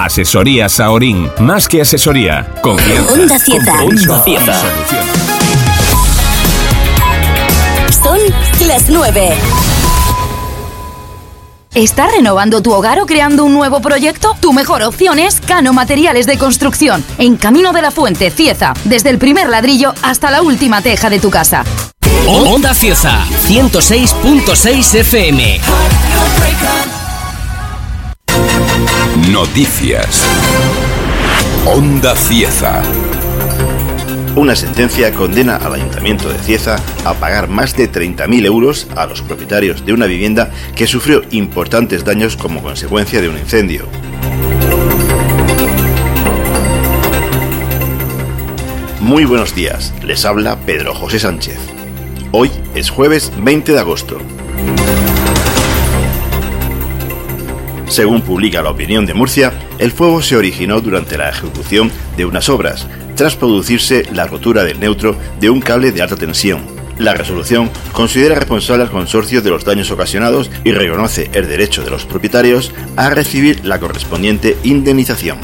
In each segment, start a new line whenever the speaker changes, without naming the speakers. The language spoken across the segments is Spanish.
Asesoría Saorín. Más que asesoría, confianza.
Onda Cieza.
Onda Cieza.
Son las 9.
¿Estás renovando tu hogar o creando un nuevo proyecto? Tu mejor opción es Cano Materiales de Construcción, en Camino de la Fuente, Cieza. Desde el primer ladrillo hasta la última teja de tu casa.
Onda Cieza, 106.6 FM.
Noticias. Onda Cieza.
Una sentencia condena al Ayuntamiento de Cieza a pagar más de 30.000 euros a los propietarios de una vivienda que sufrió importantes daños como consecuencia de un incendio. Muy buenos días, les habla Pedro José Sánchez. Hoy es jueves 20 de agosto. Según publica La Opinión de Murcia, el fuego se originó durante la ejecución de unas obras, tras producirse la rotura del neutro de un cable de alta tensión. La resolución considera responsable al consorcio de los daños ocasionados y reconoce el derecho de los propietarios a recibir la correspondiente indemnización.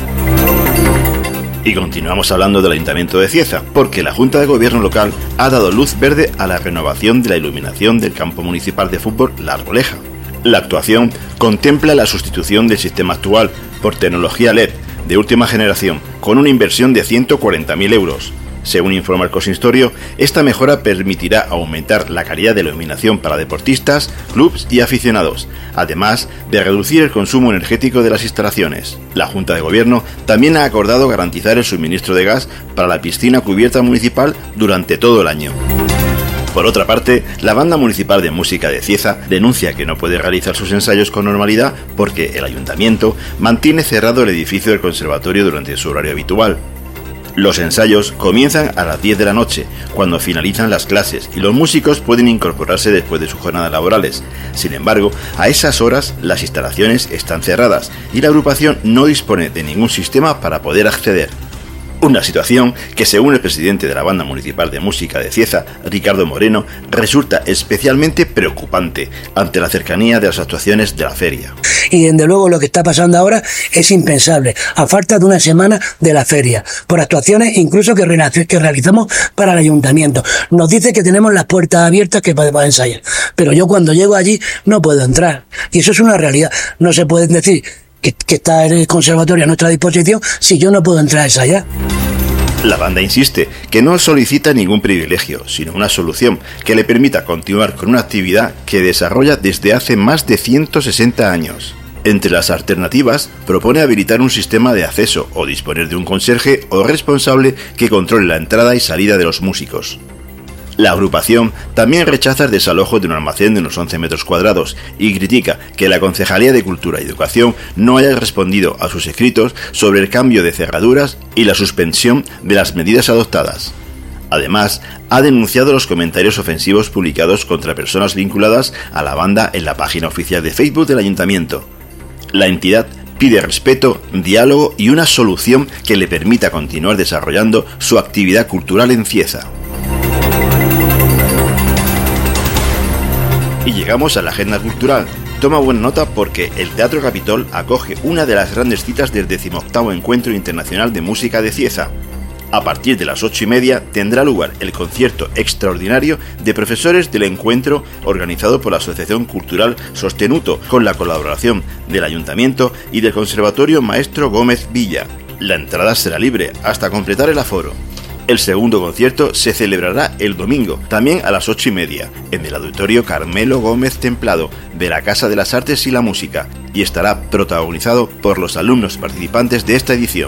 Y continuamos hablando del Ayuntamiento de Cieza, porque la Junta de Gobierno local ha dado luz verde a la renovación de la iluminación del campo municipal de fútbol La Arboleja. La actuación contempla la sustitución del sistema actual por tecnología LED de última generación, con una inversión de 140.000 euros. Según informa el consistorio, esta mejora permitirá aumentar la calidad de la iluminación para deportistas, clubs y aficionados, además de reducir el consumo energético de las instalaciones. La Junta de Gobierno también ha acordado garantizar el suministro de gas para la piscina cubierta municipal durante todo el año. Por otra parte, la Banda Municipal de Música de Cieza denuncia que no puede realizar sus ensayos con normalidad porque el ayuntamiento mantiene cerrado el edificio del conservatorio durante su horario habitual. Los ensayos comienzan a las 10 de la noche, cuando finalizan las clases, y los músicos pueden incorporarse después de sus jornadas laborales. Sin embargo, a esas horas las instalaciones están cerradas y la agrupación no dispone de ningún sistema para poder acceder. Una situación que, según el presidente de la Banda Municipal de Música de Cieza, Ricardo Moreno, resulta especialmente preocupante ante la cercanía de las actuaciones de la feria.
Y desde luego lo que está pasando ahora es impensable, a falta de una semana de la feria, por actuaciones incluso que realizamos para el ayuntamiento. Nos dice que tenemos las puertas abiertas que podemos ensayar, pero yo cuando llego allí no puedo entrar, y eso es una realidad. No se puede decir que está el conservatorio a nuestra disposición si yo no puedo entrar a ensayar.
La banda insiste que no solicita ningún privilegio, sino una solución que le permita continuar con una actividad que desarrolla desde hace más de 160 años. Entre las alternativas, propone habilitar un sistema de acceso o disponer de un conserje o responsable que controle la entrada y salida de los músicos. La agrupación también rechaza el desalojo de un almacén de unos 11 metros cuadrados y critica que la Concejalía de Cultura y Educación no haya respondido a sus escritos sobre el cambio de cerraduras y la suspensión de las medidas adoptadas. Además, ha denunciado los comentarios ofensivos publicados contra personas vinculadas a la banda en la página oficial de Facebook del Ayuntamiento. La entidad pide respeto, diálogo y una solución que le permita continuar desarrollando su actividad cultural en Cieza. Y llegamos a la agenda cultural. Toma buena nota porque el Teatro Capitol acoge una de las grandes citas del 18º Encuentro Internacional de Música de Cieza. A partir de las 8:30 tendrá lugar el concierto extraordinario de profesores del encuentro organizado por la Asociación Cultural Sostenuto, con la colaboración del Ayuntamiento y del Conservatorio Maestro Gómez Villa. La entrada será libre hasta completar el aforo. El segundo concierto se celebrará el domingo, también a las 8:30, en el Auditorio Carmelo Gómez Templado de la Casa de las Artes y la Música, y estará protagonizado por los alumnos participantes de esta edición.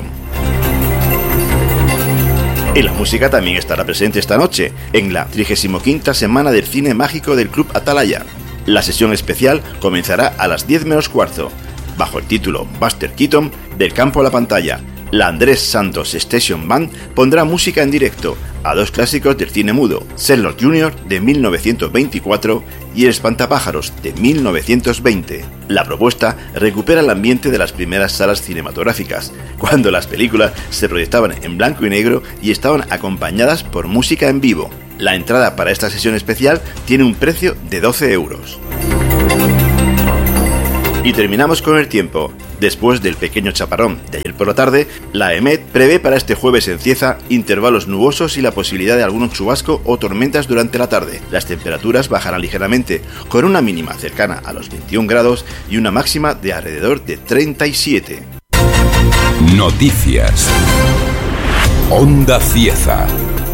Y la música también estará presente esta noche, en la 35ª Semana del Cine Mágico del Club Atalaya. La sesión especial comenzará a las 10 menos cuarto, bajo el título Buster Keaton, Del campo a la pantalla. La Andrés Santos Station Band pondrá música en directo a dos clásicos del cine mudo, Sherlock Jr. de 1924 y El espantapájaros de 1920. La propuesta recupera el ambiente de las primeras salas cinematográficas, cuando las películas se proyectaban en blanco y negro y estaban acompañadas por música en vivo. La entrada para esta sesión especial tiene un precio de 12 euros. Y terminamos con el tiempo. Después del pequeño chaparrón de ayer por la tarde, la EMET prevé para este jueves en Cieza intervalos nubosos y la posibilidad de algún chubasco o tormentas durante la tarde. Las temperaturas bajarán ligeramente, con una mínima cercana a los 21 grados y una máxima de alrededor de 37.
Noticias. Onda Cieza.